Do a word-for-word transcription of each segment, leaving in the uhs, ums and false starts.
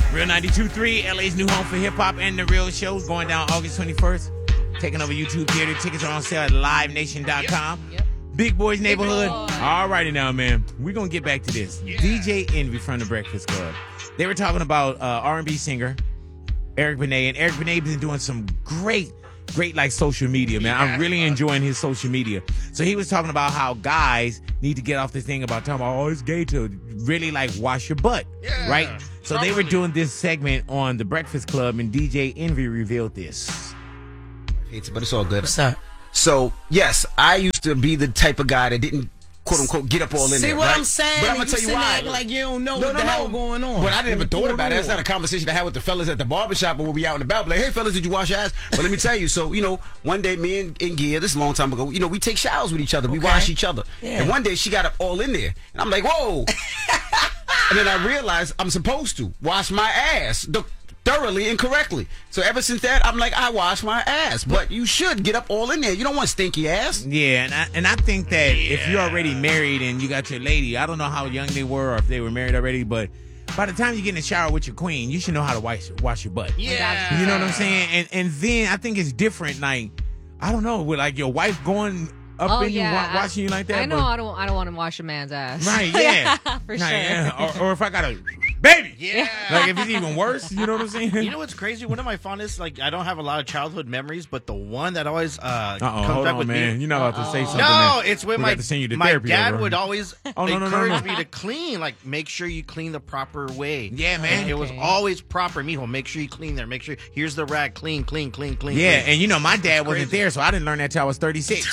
Real ninety-two point three, L A's new home for hip-hop and the Real Show, going down August twenty-first. Taking over YouTube Theater. Tickets are on sale at live nation dot com. Yep. Yep. Big Boys Neighborhood. All righty now, man. We're going to get back to this. Yeah. D J Envy from the Breakfast Club. They were talking about uh, R and B singer Eric Benet. And Eric Benet been doing some great, great like social media, man. Yeah. I'm really enjoying his social media. So he was talking about how guys need to get off this thing about talking about, oh, it's gay to really like wash your butt, yeah. right? So Probably. They were doing this segment on the Breakfast Club, and D J Envy revealed this. But it's all good. What's up? So, yes, I used to be the type of guy that didn't, quote unquote, get up all in See there. See what right? I'm saying? But I'm going to tell you why. Act like you don't know no, what no, the no. hell going on. But I didn't even thought about it. That's not a conversation I had with the fellas at the barbershop when we be out and about. Like, hey, fellas, did you wash your ass? But let me tell you, so, you know, one day me and, and Gia, this is a long time ago, you know, we take showers with each other. We okay. wash each other. Yeah. And one day she got up all in there. And I'm like, whoa. And then I realized I'm supposed to wash my ass. The, thoroughly and correctly. So ever since that, I'm like, I wash my ass. But you should get up all in there. You don't want stinky ass. Yeah, and I, and I think that yeah. if you're already married and you got your lady, I don't know how young they were or if they were married already, but by the time you get in the shower with your queen, you should know how to wash, wash your butt. Yeah. You know what I'm saying? And and then I think it's different, like, I don't know, with like your wife going up oh, in yeah. you, wa- watching you like that. I know but, I don't I don't want to wash a man's ass. Right, yeah. For right, sure. Yeah. Or, or if I got to... Baby! Yeah. Like, if it's even worse, you know what I'm saying? You know what's crazy? One of my fondest, like, I don't have a lot of childhood memories, but the one that always uh, Uh-oh, comes hold back on, with man. me. You're not about to say something. No, that it's when we my, have to send you to my therapy dad over. would always oh, no, no, encourage no, no. me to clean, like, make sure you clean the proper way. Yeah, man. And it was Okay. always proper. Mijo, make sure you clean there. Make sure, here's the rag, clean, clean, clean, clean. Yeah, clean. and you know, my dad It's wasn't crazy. there, so I didn't learn that till I was thirty-six.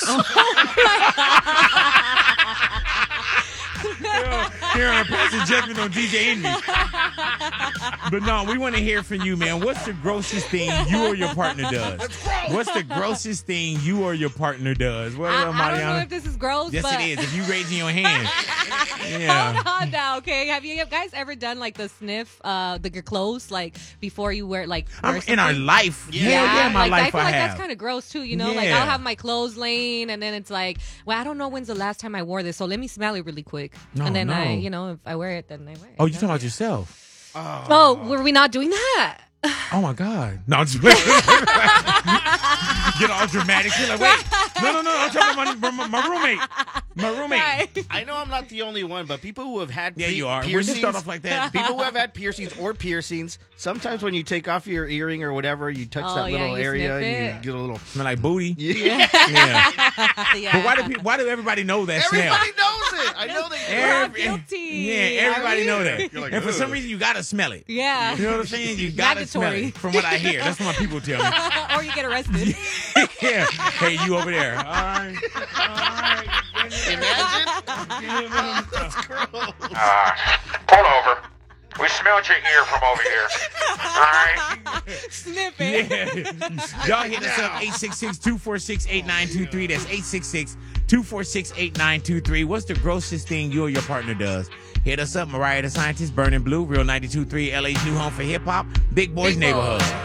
Here on Passing Judgment on D J Envy. But no, we want to hear from you, man. What's the grossest thing you or your partner does? What's the grossest thing you or your partner does? What I, up, I don't know Mariana? if this is gross, Yes, but... it is. If you raising your hand. Yeah. Hold on now, okay? Have you guys ever done like the sniff, uh, the your clothes, like before you wear like wear I'm, in our something? life. Yeah, Yeah, yeah, my like, life I feel I like have. that's kind of gross too, you know? Like Yeah. I'll have my clothes laying, and then it's like, well, I don't know when's the last time I wore this, so let me smell it really quick, No, and then no. I, you know, if I wear it, then I wear it. Oh, you talking about yourself? Oh, were we not doing that? Oh my God! No, I'm just get all dramatic. You're like, wait, no, no, no! I'm talking about my, my, my roommate, my roommate. Right. I know I'm not the only one, but people who have had Yeah, pe- you are. When you piercings, start off like that, people who have had piercings or piercings, sometimes when you take off your earring or whatever, you touch Oh, that yeah, little you area sniff and it. you get a little. smell like booty. Yeah. Yeah. Yeah. But why do people, why do everybody know that smell? Everybody knows it. I know they. We're all Every- guilty. Yeah, everybody I mean- know that. You're like, and for some ugh. reason, you gotta smell it. Yeah. You know what I'm saying? You gotta smell Mandatory. it. From what I hear, that's what my people tell me. Or you get arrested. Yeah. Hey, you over there? All right. All right. Imagine. That's gross. Uh, pull over. We smelled your ear from over here. All right? Sniff it. Yeah. Y'all hit us up eight six six, two four six, eight nine two three. That's eight six six, two four six, eight nine two three. What's the grossest thing you or your partner does? Hit us up, Mariah the Scientist, Burning Blue, Real ninety-two point three, L A's new home for hip hop, Big Boys Big Neighborhood. Boy.